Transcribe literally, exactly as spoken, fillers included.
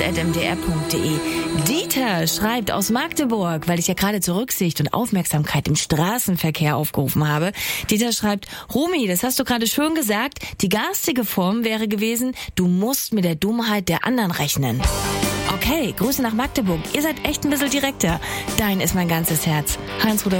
post at m d r punkt d e. Dieter schreibt aus Magdeburg, weil ich ja gerade zur Rücksicht und Aufmerksamkeit im Straßenverkehr aufgerufen habe. Dieter schreibt, Romy, das hast du gerade schön gesagt, die garstige Form wäre gewesen, du musst mit der Dummheit der anderen rechnen. Okay, Grüße nach Magdeburg. Ihr seid echt ein bisschen direkter. Dein ist mein ganzes Herz. Heinz Rudolf